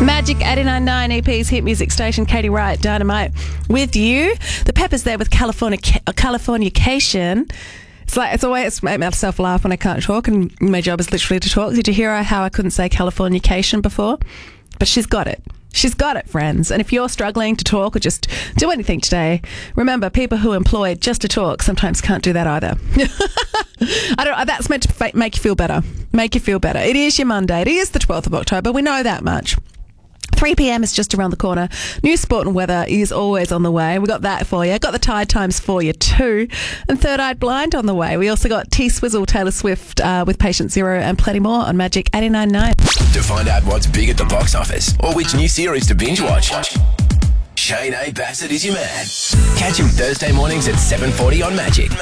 Magic 89.9 EP's hit music station, Katie Wright, Dynamite, with you. The Peppers there with Californication. It's always make myself laugh when I can't talk, and my job is literally to talk. Did you hear how I couldn't say Californication before? But she's got it. She's got it, friends. And if you're struggling to talk or just do anything today, remember, people who are employed just to talk sometimes can't do that either. That's meant to make you feel better. Make you feel better. It is your Monday. It is the 12th of October. We know that much. 3 p.m. is just around the corner. New sport and weather is always on the way. We got that for you. Got the tide times for you too. And Third Eye Blind on the way. We also got T-Swizzle, Taylor Swift with Patient Zero and plenty more on Magic 89.9. To find out what's big at the box office or which new series to binge watch, Shane A. Bassett is your man. Catch him Thursday mornings at 7:40 on Magic.